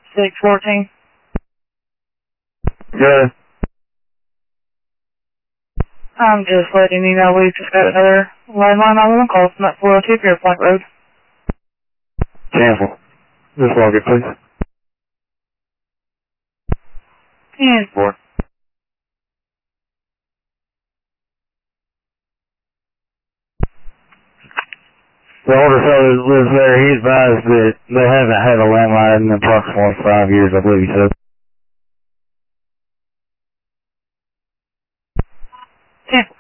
614. Good. I'm just letting you know we've just got another landline 911 call from that 402 Pierpoint Road. Cancel. Just log it, please. And 4. The older fellow that lives there, he advised that they haven't had a landline in approximately 5 years, I believe he said. Cancel.